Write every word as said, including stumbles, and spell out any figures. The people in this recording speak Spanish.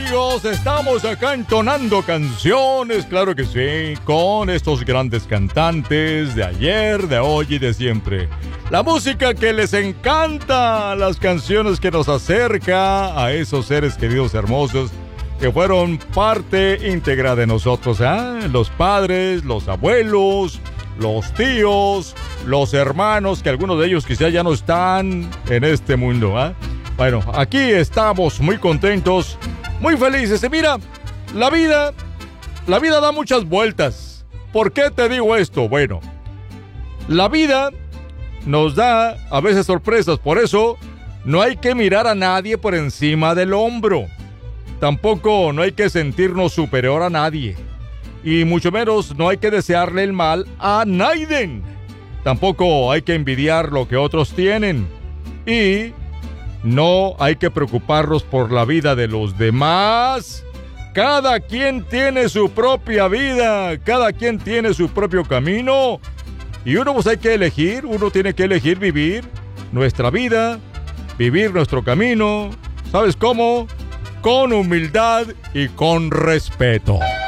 amigos, estamos acá entonando canciones, claro que sí, con estos grandes cantantes de ayer, de hoy y de siempre. La música que les encanta, las canciones que nos acerca a esos seres queridos hermosos que fueron parte íntegra de nosotros, ¿eh? Los padres, los abuelos, los tíos, los hermanos, que algunos de ellos quizá ya no están en este mundo, ¿eh? Bueno, aquí estamos muy contentos, muy felices. Y mira, la vida, la vida da muchas vueltas. ¿Por qué te digo esto? Bueno, la vida nos da a veces sorpresas, por eso no hay que mirar a nadie por encima del hombro. Tampoco no hay que sentirnos superior a nadie. Y mucho menos no hay que desearle el mal a nadie. Tampoco hay que envidiar lo que otros tienen. Y no hay que preocuparnos por la vida de los demás. Cada quien tiene su propia vida, cada quien tiene su propio camino. Y uno pues hay que elegir, uno tiene que elegir vivir nuestra vida, vivir nuestro camino. ¿Sabes cómo? Con humildad y con respeto.